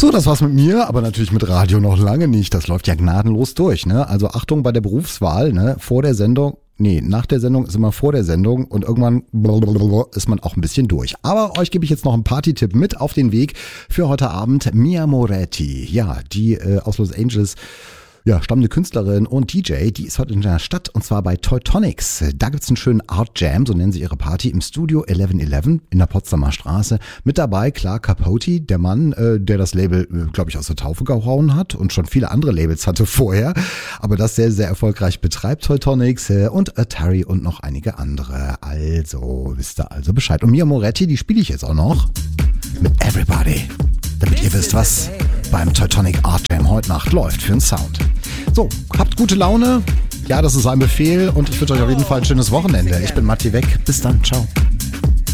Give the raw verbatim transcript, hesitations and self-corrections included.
So, das war's mit mir, aber natürlich mit Radio noch lange nicht. Das läuft ja gnadenlos durch, ne? Also Achtung bei der Berufswahl, ne? Vor der Sendung, nee, nach der Sendung ist immer vor der Sendung und irgendwann ist man auch ein bisschen durch. Aber euch gebe ich jetzt noch einen Party-Tipp mit auf den Weg für heute Abend. Mia Moretti, ja, die äh, aus Los Angeles, ja, stammende Künstlerin und D J, die ist heute in der Stadt und zwar bei Teutonics. Da gibt's einen schönen Art Jam, so nennen sie ihre Party, im Studio elf elf in der Potsdamer Straße. Mit dabei klar Capote, der Mann, äh, der das Label, äh, glaube ich, aus der Taufe gehauen hat und schon viele andere Labels hatte vorher, aber das sehr, sehr erfolgreich betreibt Teutonics äh, und Atari und noch einige andere. Also, wisst ihr also Bescheid. Und Mia Moretti, die spiele ich jetzt auch noch mit Everybody, damit ihr wisst, was beim Teutonic Art Jam heute Nacht läuft für einen Sound. So, habt gute Laune. Ja, das ist ein Befehl und ich wünsche euch auf jeden Fall ein schönes Wochenende. Ich bin Matti Weg. Bis dann. Ciao.